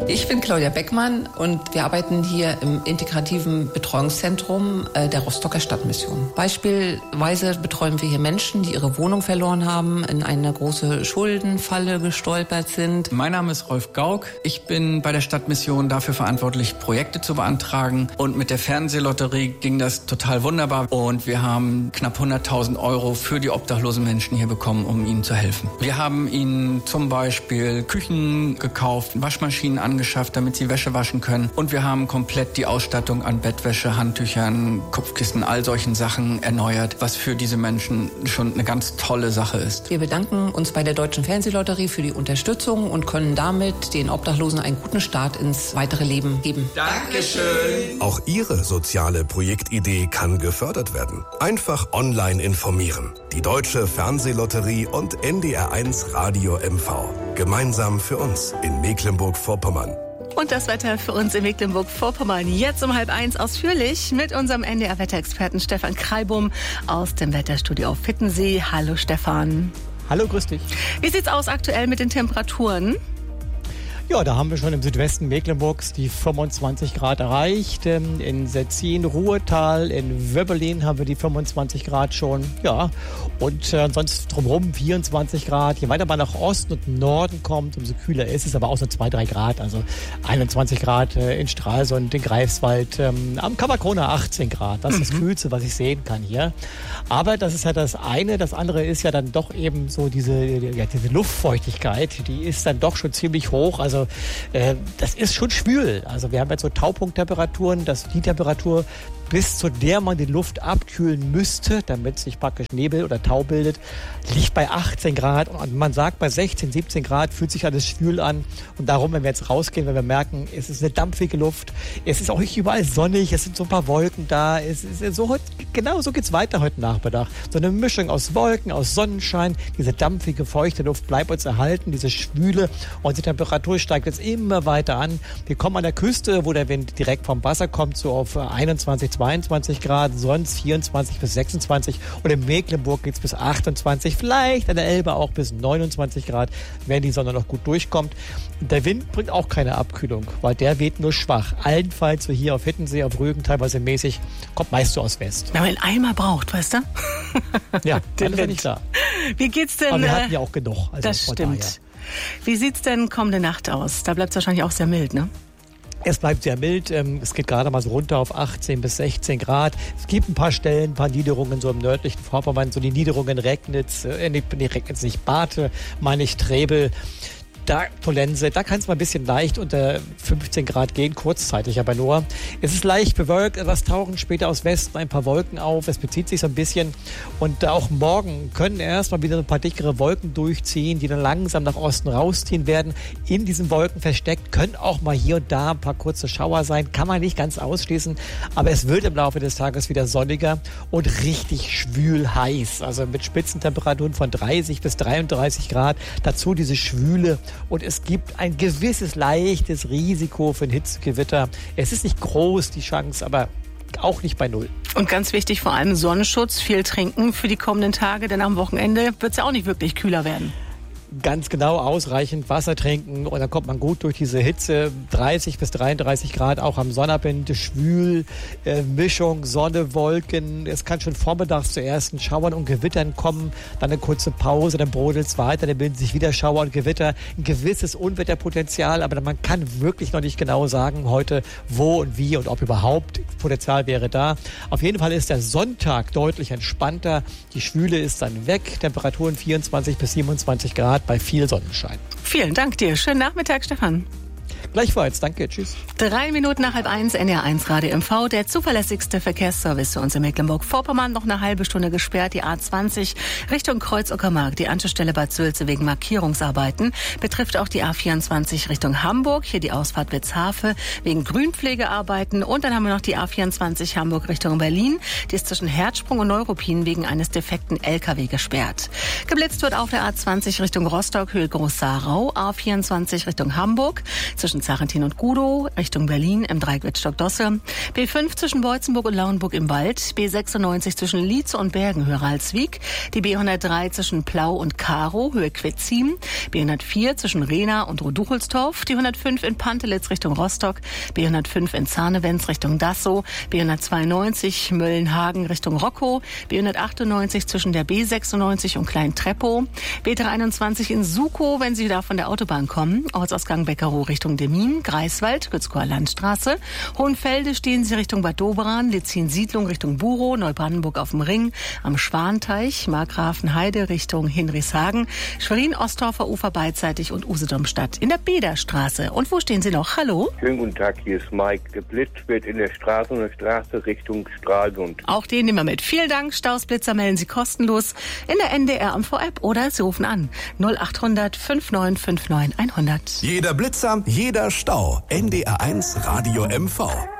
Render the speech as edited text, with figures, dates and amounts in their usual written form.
Ich bin Claudia Beckmann und wir arbeiten hier im integrativen Betreuungszentrum der Rostocker Stadtmission. Beispielsweise betreuen wir hier Menschen, die ihre Wohnung verloren haben, in eine große Schuldenfalle gestolpert sind. Mein Name ist Rolf Gauck. Ich bin bei der Stadtmission dafür verantwortlich, Projekte zu beantragen. Und mit der Fernsehlotterie ging das total wunderbar. Und wir haben knapp 100.000 Euro für die obdachlosen Menschen hier bekommen, um ihnen zu helfen. Wir haben ihnen zum Beispiel Küchen gekauft, Waschmaschinen angeschafft, damit sie Wäsche waschen können. Und wir haben komplett die Ausstattung an Bettwäsche, Handtüchern, Kopfkissen, all solchen Sachen erneuert, was für diese Menschen schon eine ganz tolle Sache ist. Wir bedanken uns bei der Deutschen Fernsehlotterie für die Unterstützung und können damit den Obdachlosen einen guten Start ins weitere Leben geben. Dankeschön! Auch Ihre soziale Projektidee kann gefördert werden. Einfach online informieren. Die Deutsche Fernsehlotterie und NDR1 Radio MV. Gemeinsam für uns in Mecklenburg-Vorpommern. Und das Wetter für uns in Mecklenburg-Vorpommern. Jetzt um 12:30 ausführlich mit unserem NDR-Wetterexperten Stefan Kreibum aus dem Wetterstudio auf Hittensee. Hallo Stefan. Hallo, grüß dich. Wie sieht's aus aktuell mit den Temperaturen? Ja, da haben wir schon im Südwesten Mecklenburgs die 25 Grad erreicht. In Setzin, Ruhrtal, in Wöbbelin haben wir die 25 Grad schon. Ja, und sonst drumherum 24 Grad. Je weiter man nach Osten und Norden kommt, umso kühler ist es. Aber auch so 2-3 Grad. Also 21 Grad in Stralsund, in Greifswald. Am Kammerkrone 18 Grad. Das ist das Kühlste, was ich sehen kann hier. Aber das ist ja das eine. Das andere ist ja dann doch eben so diese Luftfeuchtigkeit. Die ist dann doch schon ziemlich hoch. Also das ist schon schwül. Also wir haben jetzt so Taupunkttemperaturen, dass die Temperatur, bis zu der man die Luft abkühlen müsste, damit sich praktisch Nebel oder Tau bildet, liegt bei 18 Grad. Und man sagt, bei 16, 17 Grad fühlt sich alles schwül an. Und darum, wenn wir jetzt rausgehen, wenn wir merken, es ist eine dampfige Luft, es ist auch nicht überall sonnig, es sind so ein paar Wolken da. Es ist so genau so geht's weiter heute Nachmittag. So eine Mischung aus Wolken, aus Sonnenschein, diese dampfige, feuchte Luft bleibt uns erhalten, diese Schwüle. Und die Temperatur steigt jetzt immer weiter an. Wir kommen an der Küste, wo der Wind direkt vom Wasser kommt, so auf 21, 22 Grad, sonst 24 bis 26 und in Mecklenburg geht es bis 28, vielleicht an der Elbe auch bis 29 Grad, wenn die Sonne noch gut durchkommt. Und der Wind bringt auch keine Abkühlung, weil der weht nur schwach. Allenfalls so hier auf Hittensee, auf Rügen, teilweise mäßig, kommt meist so aus West. Wenn man einen Eimer braucht, weißt du? Ja, den ist ja nicht da. Wie geht's denn? Aber wir hatten ja auch genug. Also das stimmt. Wie sieht's denn kommende Nacht aus? Da bleibt es wahrscheinlich auch sehr mild, ne? Es bleibt sehr mild, es geht gerade mal so runter auf 18 bis 16 Grad. Es gibt ein paar Stellen, ein paar Niederungen so im nördlichen Vorpommern, so die Niederungen Regnitz, Regnitz nicht, Bate, meine ich, Trebel. Da, Tolense, da kann es mal ein bisschen leicht unter 15 Grad gehen, kurzzeitig aber nur. Es ist leicht bewölkt, etwas tauchen später aus Westen ein paar Wolken auf. Es bezieht sich so ein bisschen. Und auch morgen können erst mal wieder ein paar dickere Wolken durchziehen, die dann langsam nach Osten rausziehen werden. In diesen Wolken versteckt können auch mal hier und da ein paar kurze Schauer sein. Kann man nicht ganz ausschließen. Aber es wird im Laufe des Tages wieder sonniger und richtig schwül heiß. Also mit Spitzentemperaturen von 30 bis 33 Grad. Dazu diese Schwüle. Und es gibt ein gewisses leichtes Risiko für ein Hitzegewitter. Es ist nicht groß, die Chance, aber auch nicht bei null. Und ganz wichtig, vor allem Sonnenschutz, viel trinken für die kommenden Tage, denn am Wochenende wird es ja auch nicht wirklich kühler werden. Ganz genau, ausreichend Wasser trinken und dann kommt man gut durch diese Hitze. 30 bis 33 Grad auch am Sonnabend, schwül, Mischung, Sonne, Wolken. Es kann schon vormittags zu ersten Schauern und Gewittern kommen, dann eine kurze Pause, dann brodelt es weiter, dann bilden sich wieder Schauer und Gewitter. Ein gewisses Unwetterpotenzial, aber man kann wirklich noch nicht genau sagen heute, wo und wie und ob überhaupt Potenzial wäre da. Auf jeden Fall ist der Sonntag deutlich entspannter. Die Schwüle ist dann weg, Temperaturen 24 bis 27 Grad. Bei viel Sonnenschein. Vielen Dank dir. Schönen Nachmittag, Stefan. Gleichfalls, danke, tschüss. 3 Minuten nach 12:30, NDR1 Radio MV, der zuverlässigste Verkehrsservice für uns in Mecklenburg-Vorpommern. Noch eine halbe Stunde gesperrt, die A20 Richtung Kreuz-Uckermark, die Anschlussstelle Bad Sülze wegen Markierungsarbeiten. Betrifft auch die A24 Richtung Hamburg, hier die Ausfahrt Witzhafe wegen Grünpflegearbeiten. Und dann haben wir noch die A24 Hamburg Richtung Berlin. Die ist zwischen Herzsprung und Neuruppin wegen eines defekten LKW gesperrt. Geblitzt wird auf der A20 Richtung Rostock, Höhe Groß-Saarau, A24 Richtung Hamburg, zwischen zwischen Zarentin und Gudow, Richtung Berlin im Dreieck Wittstock-Dosse. B5 zwischen Beutzenburg und Lauenburg im Wald. B96 zwischen Lietze und Bergen, Höhe Ralswiek. Die B103 zwischen Plau und Karow, Höhe Quetzin. B104 zwischen Rehna und Roduchelstorf. Die 105 in Pantelitz Richtung Rostock. B105 in Zarnewenz Richtung Dassow. B192 Möllenhagen Richtung Rockow. B198 zwischen der B96 und Klein-Treppow. B321 in Sukow, wenn Sie da von der Autobahn kommen. Ortsausgang Beckerow Richtung Demmin. Greifswald, Gützkower Landstraße. Hohenfelde stehen Sie Richtung Bad Doberan. Litzin-Siedlung Richtung Burow. Neubrandenburg auf dem Ring. Am Schwanteich. Markgrafenheide Richtung Hinrichshagen. Schwerin-Ostdorfer Ufer beidseitig und Usedomstadt in der Bederstraße. Und wo stehen Sie noch? Hallo? Schönen guten Tag, hier ist Mike. Geblitzt wird in der Straße Richtung Stralsund. Auch den nehmen wir mit. Vielen Dank. Stausblitzer melden Sie kostenlos in der NDR MV-App oder Sie rufen an 0800 5959 100. Jeder Blitzer, jeder Stau. NDR1 Radio MV.